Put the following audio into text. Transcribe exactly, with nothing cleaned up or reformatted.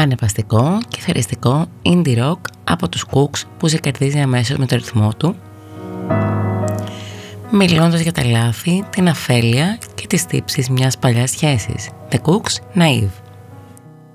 ανεβαστικό και θεριστικό indie rock από τους Cooks που σε κερδίζει αμέσως με το ρυθμό του, μιλώντας για τα λάθη, την αφέλεια και τις τύψεις μιας παλιάς σχέσης. The Cooks, Naive.